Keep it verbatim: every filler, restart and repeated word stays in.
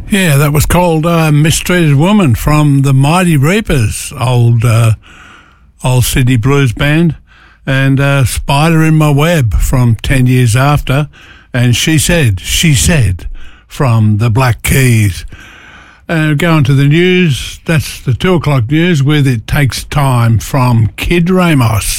Yeah, that was called uh, Mistreated Woman from the Mighty Reapers, old uh, old Sydney blues band, and uh, Spider in My Web from ten years after, and She Said, She Said from the Black Keys. Uh, going to the news, that's the two o'clock news with It Takes Time from Kid Ramos.